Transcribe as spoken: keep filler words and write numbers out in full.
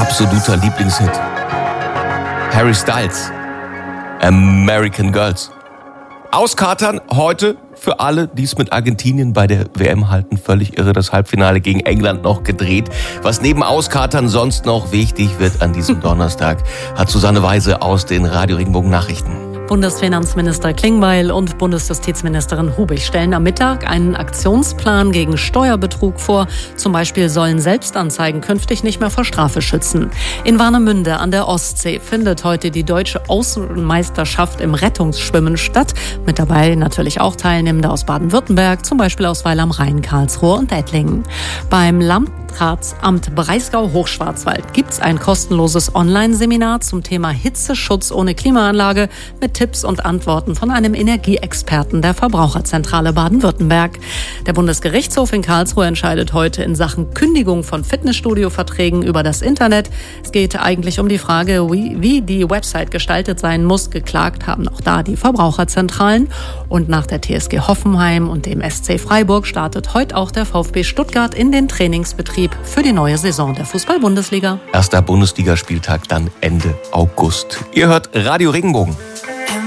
absoluter Lieblingshit. Harry Styles, American Girls. Auskatern heute für alle, die es mit Argentinien bei der W M halten. Völlig irre, das Halbfinale gegen England noch gedreht. Was neben Auskatern sonst noch wichtig wird an diesem Donnerstag, hat Susanne Weise aus den Radio Regenbogen Nachrichten. Bundesfinanzminister Klingbeil und Bundesjustizministerin Hubig stellen am Mittag einen Aktionsplan gegen Steuerbetrug vor. Zum Beispiel sollen Selbstanzeigen künftig nicht mehr vor Strafe schützen. In Warnemünde an der Ostsee findet heute die deutsche Außenmeisterschaft im Rettungsschwimmen statt. Mit dabei natürlich auch Teilnehmende aus Baden-Württemberg, zum Beispiel aus Weil am Rhein, Karlsruhe und Ettlingen. Beim Landratsamt Breisgau-Hochschwarzwald gibt es ein kostenloses Online-Seminar zum Thema Hitzeschutz ohne Klimaanlage mit Tipps und Antworten von einem Energieexperten der Verbraucherzentrale Baden-Württemberg. Der Bundesgerichtshof in Karlsruhe entscheidet heute in Sachen Kündigung von Fitnessstudio-Verträgen über das Internet. Es geht eigentlich um die Frage, wie, wie die Website gestaltet sein muss. Geklagt haben auch da die Verbraucherzentralen. Und nach der T S G Hoffenheim und dem S C Freiburg startet heute auch der VfB Stuttgart in den Trainingsbetrieb für die neue Saison der Fußball-Bundesliga. Erster Bundesligaspieltag dann Ende August. Ihr hört Radio Regenbogen.